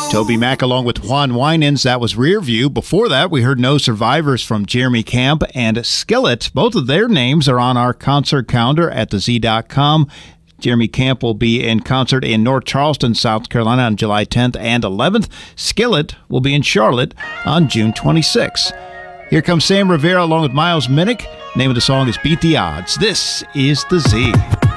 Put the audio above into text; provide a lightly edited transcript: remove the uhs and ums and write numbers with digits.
Toby Mac along with Juan Winans. That was Rear View. Before that, we heard No Survivors from Jeremy Camp and Skillet. Both of their names are on our concert calendar at thez.com. Jeremy Camp will be in concert in North Charleston, South Carolina on July 10th and 11th. Skillet will be in Charlotte on June 26th. Here comes Sam Rivera along with Miles Minnick. Name of the song is Beat the Odds. This is The Z.